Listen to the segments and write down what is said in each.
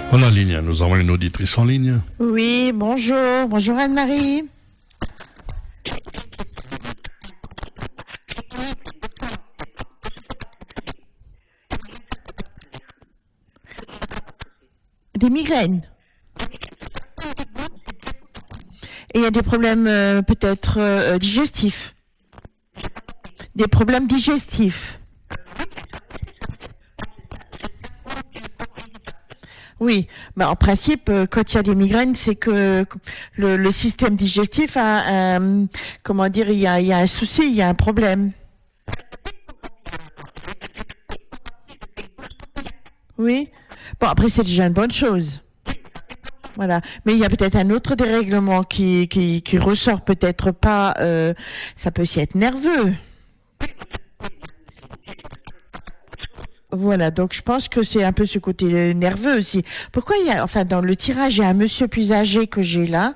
En la ligne, nous avons une auditrice en ligne. Oui, bonjour. Bonjour Anne-Marie. Des migraines. Et il y a des problèmes peut-être digestifs. Des problèmes digestifs. Oui, mais en principe, quand il y a des migraines, c'est que le système digestif a, comment dire, il y a un souci, il y a un problème. Oui. Bon, après, c'est déjà une bonne chose. Voilà. Mais il y a peut-être un autre dérèglement qui ressort peut-être pas, ça peut aussi être nerveux. Voilà, donc je pense que c'est un peu ce côté nerveux aussi. Pourquoi il y a, enfin, dans le tirage, il y a un monsieur plus âgé que j'ai là.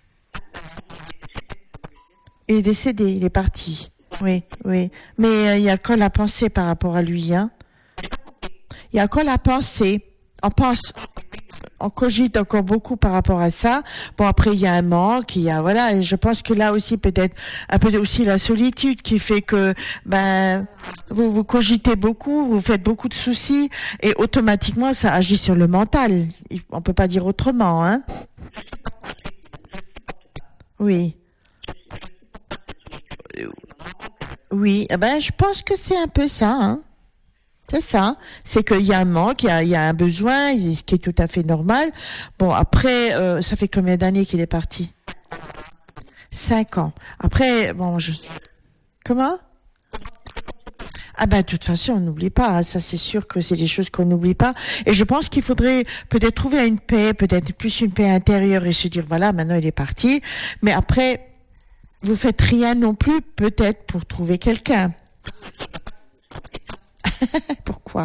Il est décédé, il est parti. Oui, oui. Mais il y a quoi la pensée par rapport à lui, hein? Il y a quoi la pensée? On cogite encore beaucoup par rapport à ça. Bon, après, il y a un manque, il y a, voilà, et je pense que là aussi, peut-être, un peu aussi la solitude qui fait que, vous cogitez beaucoup, vous faites beaucoup de soucis, et automatiquement, ça agit sur le mental. On peut pas dire autrement, hein. Oui. Oui, je pense que c'est un peu ça, hein. C'est ça. C'est qu'il y a un manque, il y a un besoin, ce qui est tout à fait normal. Bon, après, ça fait combien d'années qu'il est parti? 5 ans. Après, bon, comment? Ah de toute façon, on n'oublie pas, hein. Ça c'est sûr que c'est des choses qu'on n'oublie pas. Et je pense qu'il faudrait peut-être trouver une paix, peut-être plus une paix intérieure et se dire, voilà, maintenant il est parti. Mais après, vous faites rien non plus, peut-être, pour trouver quelqu'un. Pourquoi?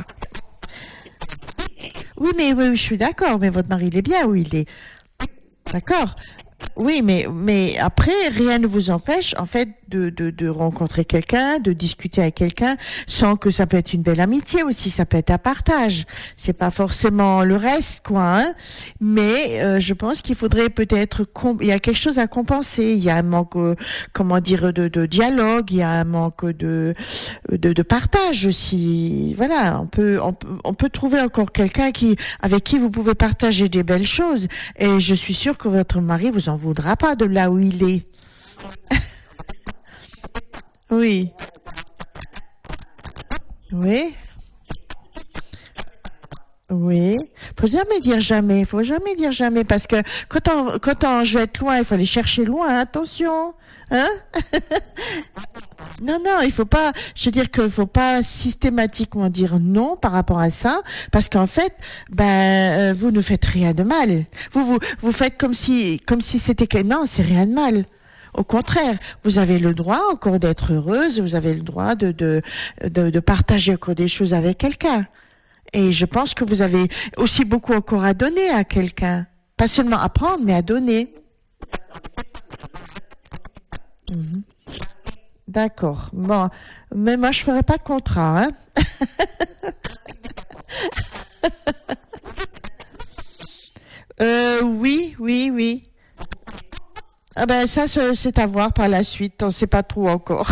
Oui, oui, je suis d'accord, mais votre mari, il est bien où il est. D'accord. Oui, mais après, rien ne vous empêche, en fait, de rencontrer quelqu'un, de discuter avec quelqu'un, sans que ça peut être une belle amitié aussi, ça peut être un partage. C'est pas forcément le reste, quoi, hein. Mais, je pense qu'il faudrait peut-être, il y a quelque chose à compenser. Il y a un manque, comment dire, de dialogue, il y a un manque de partage aussi. Voilà. On peut trouver encore quelqu'un avec qui vous pouvez partager des belles choses. Et je suis sûre que votre mari vous en voudra pas de là où il est. Oui. Oui. Oui. Faut jamais dire jamais parce que quand on jette loin, il faut aller chercher loin, attention. Hein? Non, il faut pas, je veux dire qu'il faut pas systématiquement dire non par rapport à ça, parce qu'en fait, vous ne faites rien de mal. Vous faites comme si c'était que, non, c'est rien de mal. Au contraire, vous avez le droit encore d'être heureuse, vous avez le droit de partager encore des choses avec quelqu'un. Et je pense que vous avez aussi beaucoup encore à donner à quelqu'un. Pas seulement à prendre, mais à donner. Mm-hmm. D'accord. Bon, mais moi je ferai pas de contrat, hein. Oui. Ah ça c'est à voir par la suite, on sait pas trop encore.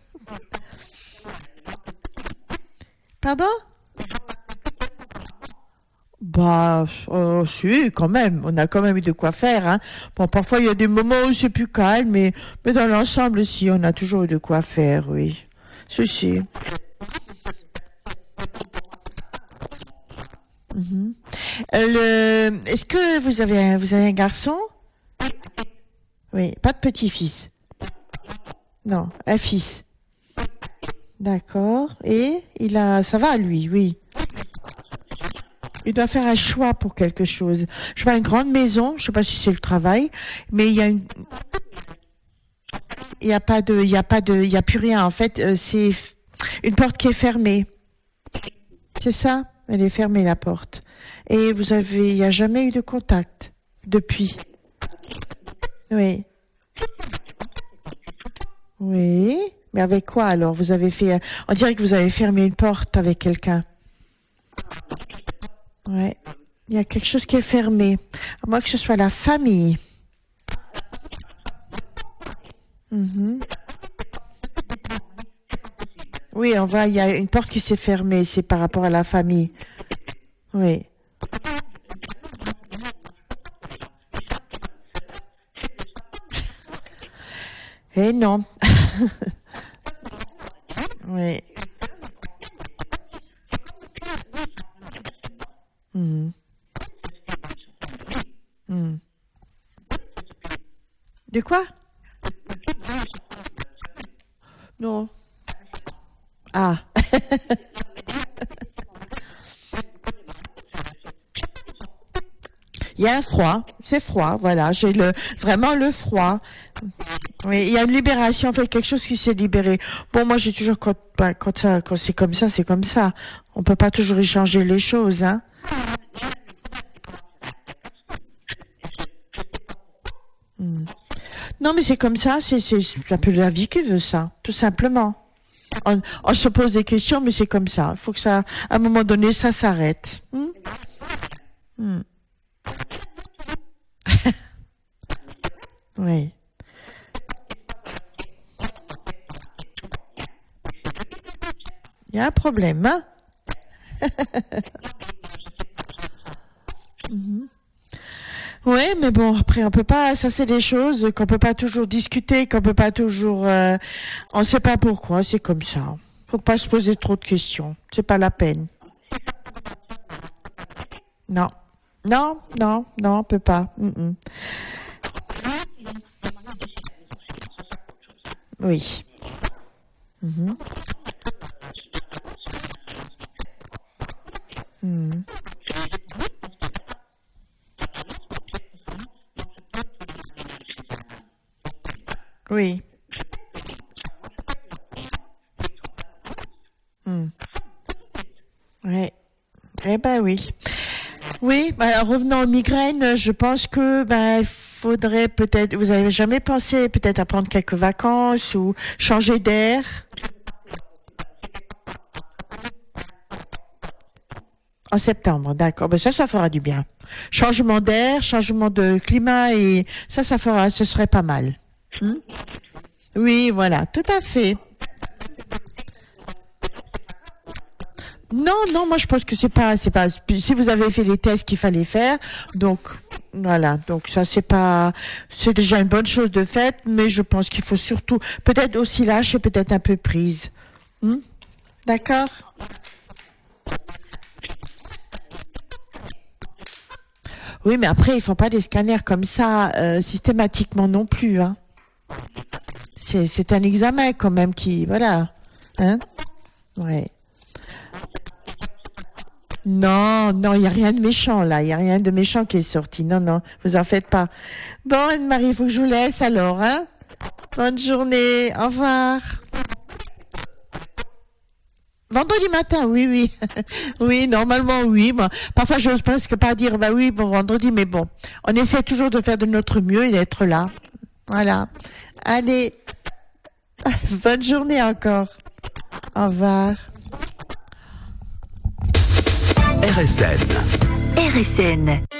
Pardon? Si, quand même. On a quand même eu de quoi faire, hein. Bon, parfois, il y a des moments où c'est plus calme, mais dans l'ensemble, si, on a toujours eu de quoi faire, oui. Si. Mm-hmm. Est-ce que vous avez un garçon? Oui. Pas de petit-fils? Non. Un fils? D'accord. Et ça va, lui, oui. Il doit faire un choix pour quelque chose. Je vois une grande maison, je sais pas si c'est le travail, mais il y a plus rien. En fait, c'est une porte qui est fermée. C'est ça? Elle est fermée, la porte. Et il y a jamais eu de contact depuis. Oui. Oui. Mais avec quoi alors? On dirait que vous avez fermé une porte avec quelqu'un. Ouais. Il y a quelque chose qui est fermé. À moins que ce soit la famille. Mhm. Oui, il y a une porte qui s'est fermée, c'est par rapport à la famille. Oui. Eh non. Oui. Mhm. Mhm. De quoi? Non. Ah. Il y a un froid, c'est froid, voilà, vraiment le froid. Oui, il y a une libération, en fait, quelque chose qui s'est libéré. Bon, moi, j'ai toujours, quand c'est comme ça, c'est comme ça. On peut pas toujours y changer les choses, hein. Hmm. Non, mais c'est comme ça, c'est un peu la vie qui veut ça, tout simplement. On se pose des questions, mais c'est comme ça. Il faut que ça, à un moment donné, ça s'arrête. Hmm. Oui. Il y a un problème, hein? Mhm. Ouais, mais bon, après, on peut pas, ça c'est des choses qu'on peut pas toujours discuter, qu'on peut pas toujours, on sait pas pourquoi, c'est comme ça. Faut pas se poser trop de questions. C'est pas la peine. Non. Non, non, non, on peut pas. Mm. Oui. Mhm. Mhm. Oui. Mm. Ouais. Eh ben oui. Oui, bah, revenons aux migraines, je pense que il faudrait peut-être, vous avez jamais pensé peut-être à prendre quelques vacances ou changer d'air? En septembre, d'accord. Ben ça fera du bien. Changement d'air, changement de climat et ce serait pas mal. Hmm. Oui, voilà, tout à fait. Non, non, moi je pense que c'est pas. Si vous avez fait les tests qu'il fallait faire, donc voilà, donc ça c'est déjà une bonne chose de fait, mais je pense qu'il faut surtout, peut-être aussi lâcher, peut-être un peu prise. Hmm. D'accord? Oui, mais après, ils font pas des scanners comme ça systématiquement non plus, hein. C'est un examen quand même voilà, hein. Ouais. Non, non, il y a rien de méchant là, il y a rien de méchant qui est sorti. Non, non, vous en faites pas. Bon, Anne-Marie, il faut que je vous laisse alors, hein. Bonne journée, au revoir. Vendredi matin, oui, oui. Oui, normalement, oui. Moi, parfois, j'ose presque pas dire, bah oui, bon, vendredi, mais bon. On essaie toujours de faire de notre mieux et d'être là. Voilà. Allez, bonne journée encore. Au revoir. RSN. RSN.